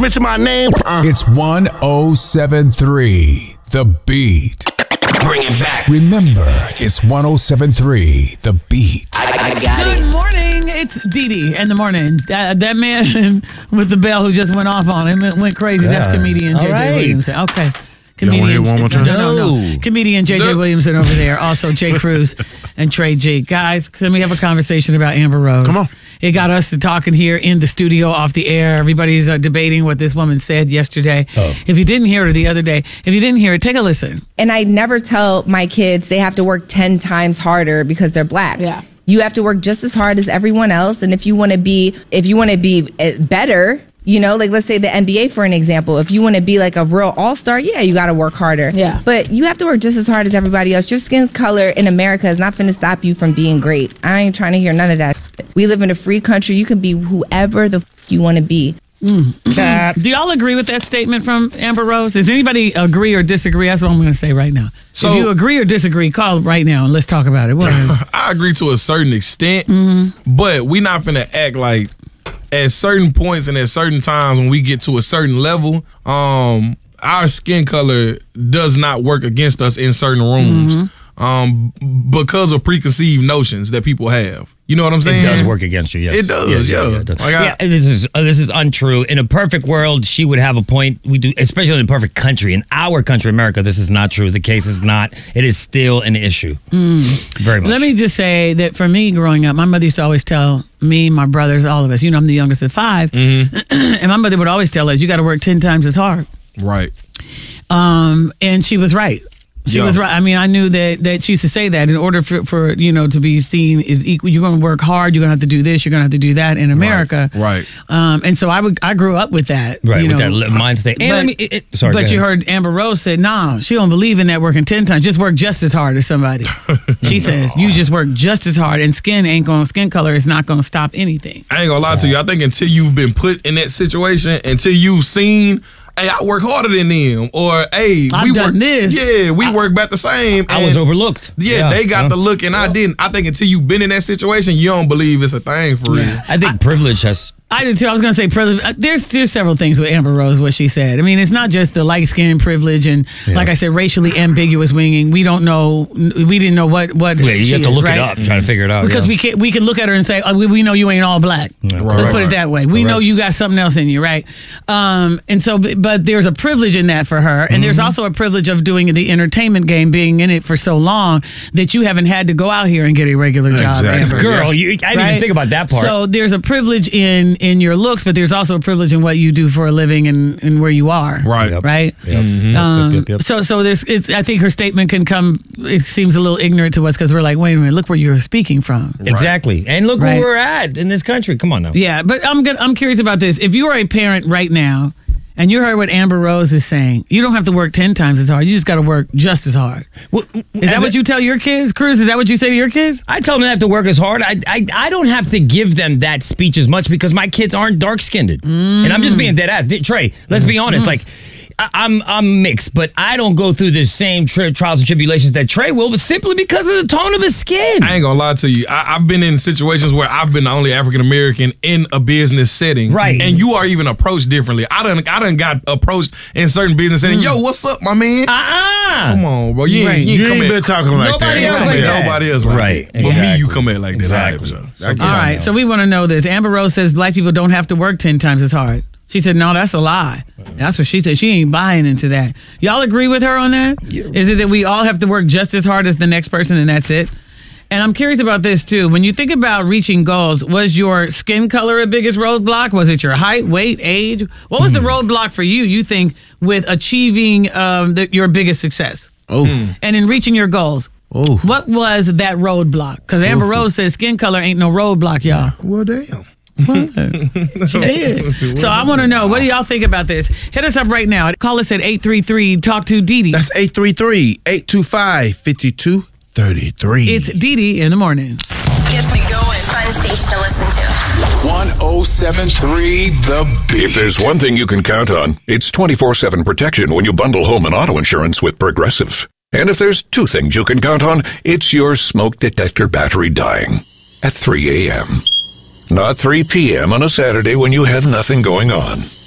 mention my name. It's 1073 The Beat. Bring it back. Remember, it's 1073 The Beat. I got it. Good morning. It's Dee Dee in the morning. That man with the bell who just went off on him went crazy. Yeah. That's comedian JJ Williamson. Okay. Comedian, one more time? No. Comedian JJ Williamson over there. Also Jay Cruz and Trey G. Guys, can we have a conversation about Amber Rose? Come on. It got us to talking here in the studio off the air. Everybody's debating what this woman said yesterday. Oh. If you didn't hear it the other day, if you didn't hear it, take a listen. And I never tell my kids they have to work 10 times harder because they're black. Yeah. You have to work just as hard as everyone else. And if you want to be better, you know, like let's say the NBA for an example. If you want to be like a real all-star, yeah, you got to work harder. Yeah. But you have to work just as hard as everybody else. Your skin color in America is not going to stop you from being great. I ain't trying to hear none of that. We live in a free country. You can be whoever the you want to be. Do y'all agree with that statement from Amber Rose? Does anybody agree or disagree? That's what I'm going to say right now. So, if you agree or disagree, call right now and let's talk about it. I agree to a certain extent, but we're not going to act like at certain points and at certain times when we get to a certain level, our skin color does not work against us in certain rooms because of preconceived notions that people have. You know what I'm saying? It does work against you, yes. It does, yeah. It does. This is untrue. In a perfect world, she would have a point. We do, especially in a perfect country. In our country, America, this is not true. The case is not. It is still an issue. Very much. Let me just say that for me growing up, my mother used to always tell me, my brothers, all of us, you know, I'm the youngest of 5. And my mother would always tell us, you got to work 10 times as hard. Right. And she was right. She was right. I mean, I knew that she used to say that in order for you know, to be seen as equal, you're going to work hard, you're going to have to do this, you're going to have to do that in America. Right. And so I grew up with that. Right, you with know. that mind state. But you heard Amber Rose said, no, she don't believe in that working 10 times. Just work just as hard as somebody. She says, you just work just as hard, and skin color is not going to stop anything. I ain't going to lie to you. I think until you've been put in that situation, until you've seen, hey, I work harder than them, or hey, we done this. Yeah, we work about the same. I was overlooked. Yeah, they got the look, and I didn't. I think until you've been in that situation, you don't believe it's a thing for real. I think privilege has. I do too. I was going to say privilege. There's several things with Amber Rose, what she said. I mean, it's not just the light skin privilege and, like I said, racially ambiguous winging. We don't know. We didn't know what. Yeah, you have to look it up, try to figure it out. Because we can look at her and say, oh, we know you ain't all black. Let's put it that way. We know you got something else in you, right? And so, but there's a privilege in that for her, and there's also a privilege of doing the entertainment game, being in it for so long that you haven't had to go out here and get a regular job. Amber. Girl, I didn't even think about that part. So there's a privilege in your looks, but there's also a privilege in what you do for a living and where you are. Right. Right. Yep. So there's. I think her statement can come. It seems a little ignorant to us because we're like, wait a minute, look where you're speaking from. Exactly, and look where we're at in this country. Come on now. Yeah, but I'm curious about this. If you are a parent right now, and you heard what Amber Rose is saying, you don't have to work 10 times as hard. You just got to work just as hard. Well, is that what you tell your kids? Cruz, is that what you say to your kids? I tell them they have to work as hard. I don't have to give them that speech as much because my kids aren't dark-skinned. And I'm just being dead ass. Trey, let's be honest. Like, I'm mixed, but I don't go through the same trials and tribulations that Trey will, but simply because of the tone of his skin. I ain't gonna lie to you. I've been in situations where I've been the only African American in a business setting, right? And you are even approached differently. I done got approached in certain business settings. Yo, what's up, my man? Come on, bro. You ain't been talking like that. Nobody else, right? But me, you come at like that. Exactly. All right, so we want to know this. Amber Rose says black people don't have to work 10 times as hard. She said, no, that's a lie. That's what she said. She ain't buying into that. Y'all agree with her on that? Yeah. Is it that we all have to work just as hard as the next person and that's it? And I'm curious about this, too. When you think about reaching goals, was your skin color a biggest roadblock? Was it your height, weight, age? What was the roadblock for you think, with achieving your biggest success? And in reaching your goals? What was that roadblock? Because Amber Rose says skin color ain't no roadblock, y'all. Well, damn. She did. So I want to know, what do y'all think about this? Hit us up right now. Call us at 833 Talk to Dee Dee. That's 833-825-5233. It's Dee Dee in the morning. Gets me going. Fun station to listen to. 1073 The Beat. If there's one thing you can count on, it's 24/7 protection when you bundle home and auto insurance with Progressive. And if there's two things you can count on, it's your smoke detector battery dying at 3 a.m. Not 3 p.m. on a Saturday when you have nothing going on.